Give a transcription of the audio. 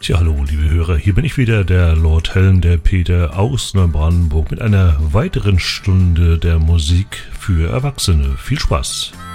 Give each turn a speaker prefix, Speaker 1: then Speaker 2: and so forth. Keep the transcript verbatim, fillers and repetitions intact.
Speaker 1: Tja, hallo liebe Hörer, hier bin ich wieder, der Lord Helm, der Peter aus Neubrandenburg mit einer weiteren Stunde der Musik für Erwachsene. Viel Spaß!